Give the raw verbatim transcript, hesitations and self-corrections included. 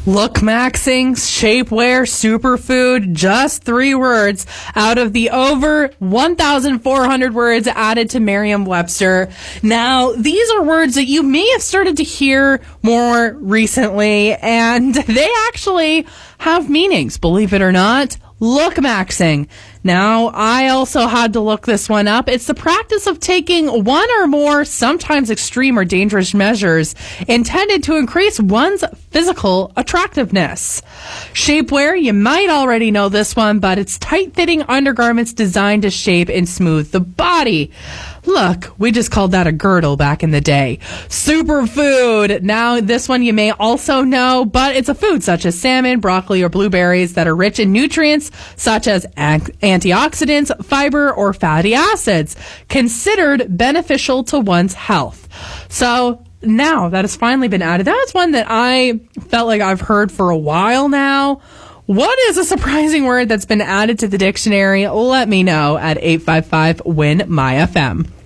Look maxing, shapewear, superfood, just three words out of the over one thousand four hundred words added to Merriam-Webster. Now, these are words that you may have started to hear more recently, and they actually have meanings, believe it or not. Look maxing. Now, I also had to look this one up. It's the practice of taking one or more, sometimes extreme or dangerous measures intended to increase one's physical attractiveness. Shapewear, you might already know this one, but it's tight-fitting undergarments designed to shape and smooth the body. Look, we just called that a girdle back in the day. Superfood. Now, this one you may also know, but it's a food such as salmon, broccoli, or blueberries that are rich in nutrients such as antioxidants, fiber, or fatty acids, considered beneficial to one's health. So, now that has finally been added. That's one that I felt like I've heard for a while now. What is a surprising word that's been added to the dictionary? Let me know at eight five five, W I N, M Y F M.